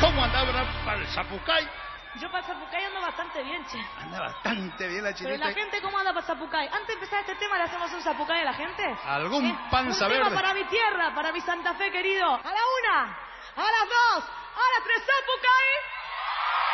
¿Cómo andaba para el Zapucay? Yo para el Zapucay ando bastante bien, che. Anda bastante bien la Chinita. Pero la gente, ¿cómo anda para el Zapucay? Antes de empezar este tema, ¿le hacemos un Zapucay a la gente? ¿Algún panza un verde? tema para mi tierra, para mi Santa Fe, querido. A la 1, a las 2, a las 3, Zapucay.